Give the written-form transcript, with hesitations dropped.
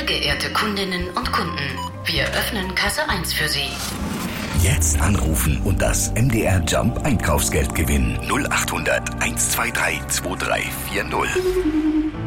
geehrte Kundinnen und Kunden, wir öffnen Kasse 1 für Sie. Jetzt anrufen und das MDR Jump Einkaufsgeld gewinnen. 0800 123 2340.